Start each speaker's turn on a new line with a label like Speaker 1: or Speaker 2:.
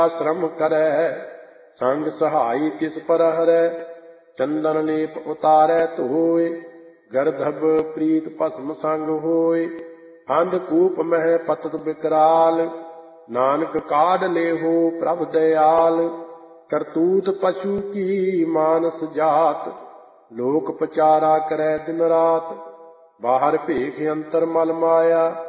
Speaker 1: श्रम करै, संग सहाई तिस पर हरै। चंदन लेप उतारै धोय, गर्दभ प्रीत भस्म संग होय। अंधकूप मह पतत विकराल, नानक काढ़ लेहो प्रभ दयाल। करतूत पशु की मानस जात, लोक पचारा करै दिन रात। बाहर भेख अंतर मल माया,